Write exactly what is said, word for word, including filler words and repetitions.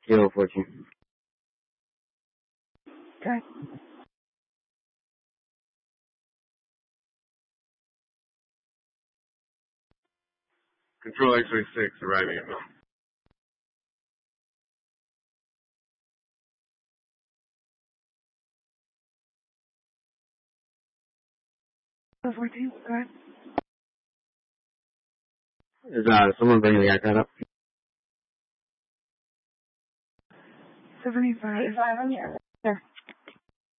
Kilo fourteen. Okay. Control X-ray six, arriving at home. fourteen, go ahead. Is uh, someone bringing the iPad up? seventy-five, five on the air. There.